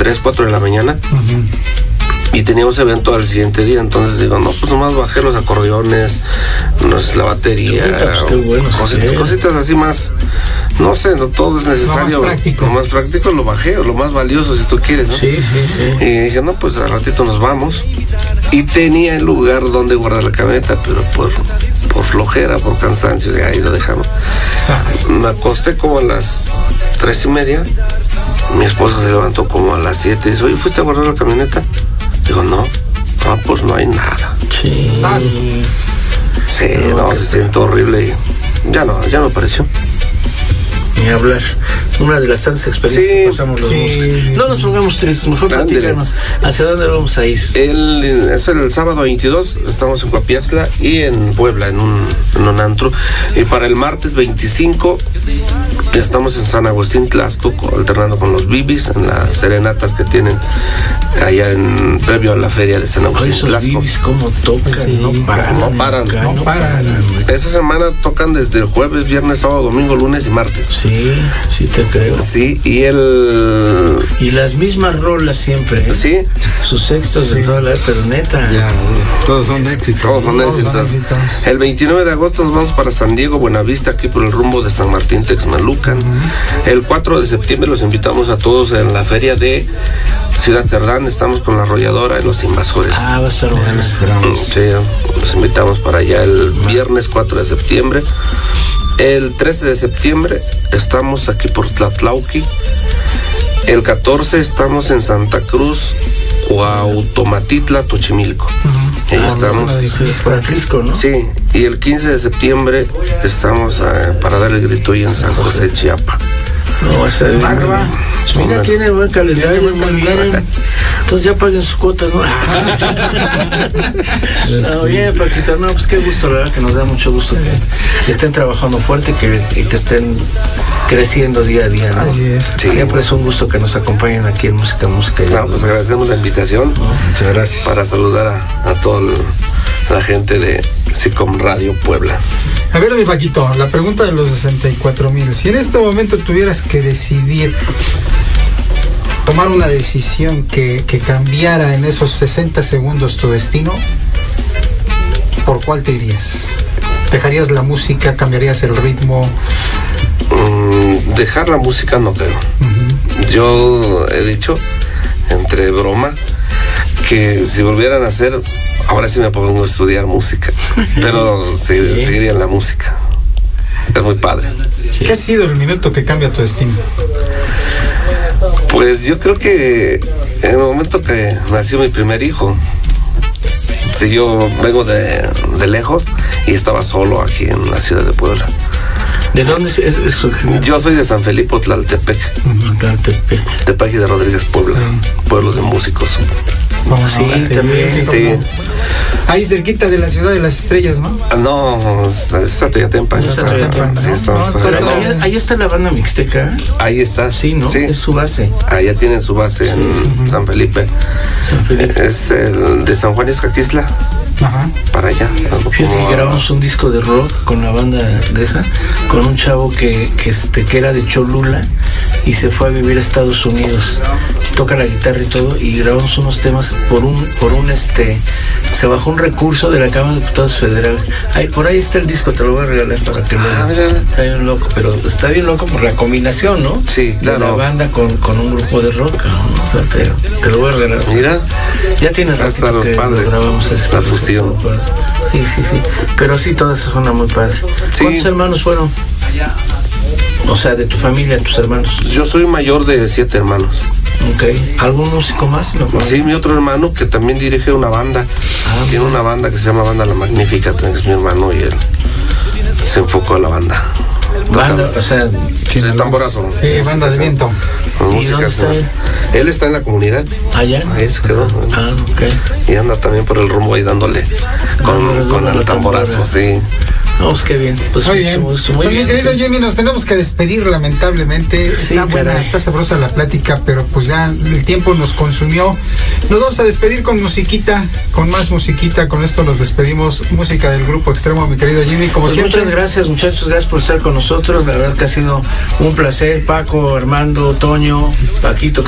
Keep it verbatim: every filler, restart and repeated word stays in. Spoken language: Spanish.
tres, cuatro de la mañana. Uh-huh. Y teníamos evento al siguiente día, entonces digo, no, pues nomás bajé los acordeones, no sé, la batería, pues qué bueno, cositas, sí. cositas así más, no sé, no todo es necesario. Lo más práctico. Lo más práctico lo bajé, lo más valioso si tú quieres, ¿no? Sí, sí, sí. Y dije, no, pues al ratito nos vamos. Y tenía el lugar donde guardar la camioneta, pero por, por flojera, por cansancio, de ahí lo dejamos. Me acosté como a las tres y media. Mi esposa se levantó como a las siete y dice, oye, ¿fuiste a guardar la camioneta? Digo, no, no, pues no hay nada. Sí. Sí, no, se siente horrible y ya no, ya no apareció. Ni hablar. Una de las tantas experiencias sí, que pasamos los sí. dos. No nos pongamos tristes, mejor platícanos. ¿Hacia dónde vamos a ir? El, es el sábado veintidós, estamos en Coapiaxtla y en Puebla, en un, en un antro. Y para el martes veinticinco, estamos en San Agustín Tlaxco, alternando con los Bibis, en las serenatas que tienen allá en previo a la feria de San Agustín Ay, Tlaxco. Bibis, ¿cómo tocan? Sí, no paran. No paran. No, No paran. Esa semana tocan desde el jueves, viernes, sábado, domingo, lunes y martes. Sí, sí te creo. Sí, y el... Y las mismas rolas siempre, ¿eh? Sí. Sus éxitos de toda la pero neta. Ya, todos son éxitos. Todos son Todos éxitos. son éxitos. El veintinueve de agosto nos vamos para San Diego, Buenavista, aquí por el rumbo de San Martín, Texmelucan. Uh-huh. El cuatro de septiembre los invitamos a todos en la feria de Ciudad Cerdán. Estamos con la Arrolladora y los Invasores. Ah, va a estar bueno. Sí, los invitamos para allá el viernes cuatro de septiembre. El trece de septiembre estamos aquí por Tlatlauqui. El catorce estamos en Santa Cruz, Cuauhtomatitla, Tochimilco. Uh-huh. Ahí ah, estamos. Es para Crisco, ¿no? Sí, y el quince de septiembre estamos eh, para dar el grito ahí en San José, Chiapa. No, esa es Barba. Mira, tiene buen calendario, buen calendario. Entonces ya paguen sus cuotas, ¿no? No, bien, Paquita, no, pues qué gusto, la verdad que nos da mucho gusto que, que estén trabajando fuerte que, y que estén creciendo día a día, ¿no? Así es. Sí. Siempre es un gusto que nos acompañen aquí en Música Música. No, pues agradecemos la invitación. No, muchas gracias. Para saludar a, a toda la gente de SICOM Radio Puebla. A ver, mi Paquito, la pregunta de los sesenta y cuatro mil. Si en este momento tuvieras que decidir tomar una decisión que, que cambiara en esos sesenta segundos tu destino, ¿por cuál te irías? ¿Dejarías la música? ¿Cambiarías el ritmo? Mm, dejar la música no creo. Uh-huh. Yo he dicho, entre broma, que si volvieran a hacer, ahora sí me pongo a estudiar música, sí, pero sí, sí. seguiría en la música. Es muy padre. Sí. ¿Qué ha sido el minuto que cambia tu destino? Pues yo creo que en el momento que nació mi primer hijo, si yo vengo de, de lejos y estaba solo aquí en la ciudad de Puebla. ¿De dónde es eso? Yo soy de San Felipe, Tlaltepec. Uh-huh. Tlaltepec. Tepeji de Rodríguez, Puebla. Sí. Pueblo de músicos. Bueno, sí, sí, también. Sí. Ahí cerquita de la ciudad de las estrellas, ¿no? No, es Atoyatempan. Es Atoyatempan. Sí, estamos no, no, ahí, ahí está la banda mixteca. Ahí está. Sí, ¿no? Sí. Es su base. Allá tienen su base sí, en uh-huh. San Felipe. San Felipe. Es el de San Juan Escaquisla. Ajá. Para allá. Fíjate que grabamos un disco de rock con la banda de esa, con un chavo que, que, este, que era de Cholula y se fue a vivir a Estados Unidos. Toca la guitarra y todo, y grabamos unos temas por un, por un este, se bajó un recurso de la Cámara de Diputados Federales. Ahí, por ahí está el disco, te lo voy a regalar para que lo veas. Ah, está bien loco, pero está bien loco por la combinación, ¿no? Sí, claro. De la banda con, con un grupo de rock, ¿no? O sea, te, te lo voy a regalar. Mira. Ya tienes ratito que padre. Lo grabamos ese la fusión. Sí, sí, sí. Pero sí, todas esas suenan muy padre. Sí. ¿Cuántos hermanos fueron? O sea, de tu familia, tus hermanos. Yo soy mayor de siete hermanos. Ok. ¿Algún músico más? ¿No? Sí, mi otro hermano que también dirige una banda. Ah, tiene una banda que se llama Banda La Magnífica, que es mi hermano, y él se enfocó a la banda. Banda, Toca, o sea, sí, el tamborazo. Sí, música, banda de viento. ¿Y dónde está él? Él está en la comunidad. ¿Allá? Ahí se quedó. Ah, ok. Y anda también por el rumbo ahí dándole con, no, con el tamborazo, sí. No, pues qué bien. Pues muy bien. Muy, muy pues bien. Mi querido Jimmy, nos tenemos que despedir lamentablemente. Sí, está buena, caray. está sabrosa la plática, pero pues ya el tiempo nos consumió. Nos vamos a despedir con musiquita, con más musiquita. Con esto nos despedimos. Música del Grupo Extremo, mi querido Jimmy, como pues siempre. Muchas gracias, muchachos. Gracias por estar con nosotros. La verdad que ha sido un placer. Paco, Armando, Toño, Paquito.